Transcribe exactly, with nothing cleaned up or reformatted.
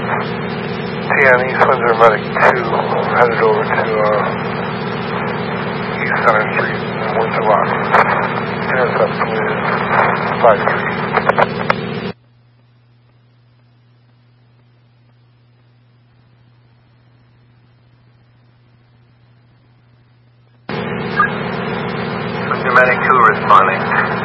T N East Windsor Medic two, headed over to uh, East Center Street in Windsor Lock. Intercept is five three. Windsor Medic two responding.